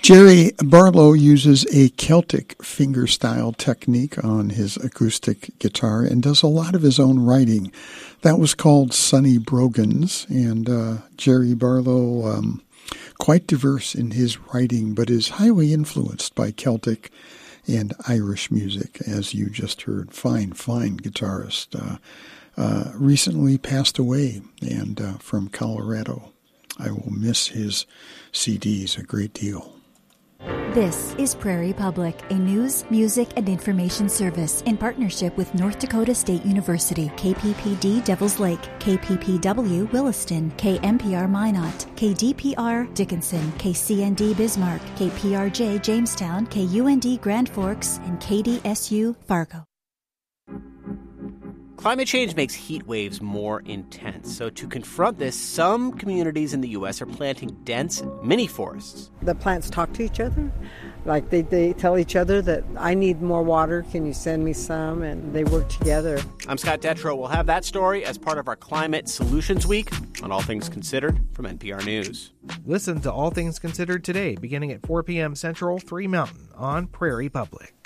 Jerry Barlow uses a Celtic fingerstyle technique on his acoustic guitar and does a lot of his own writing. That was called Sonny Brogans, and Jerry Barlow, quite diverse in his writing, but is highly influenced by Celtic and Irish music, as you just heard. Fine guitarist. Recently passed away, and from Colorado. I will miss his CDs a great deal. This is Prairie Public, a news, music, and information service in partnership with North Dakota State University, KPPD Devils Lake, KPPW Williston, KMPR Minot, KDPR Dickinson, KCND Bismarck, KPRJ Jamestown, KUND Grand Forks, and KDSU Fargo. Climate change makes heat waves more intense. So to confront this, some communities in the U.S. are planting dense mini forests. The plants talk to each other. Like they tell each other that I need more water. Can you send me some? And they work together. I'm Scott Detrow. We'll have that story as part of our Climate Solutions Week on All Things Considered from NPR News. Listen to All Things Considered today, beginning at 4 p.m. Central, 3 Mountain on Prairie Public.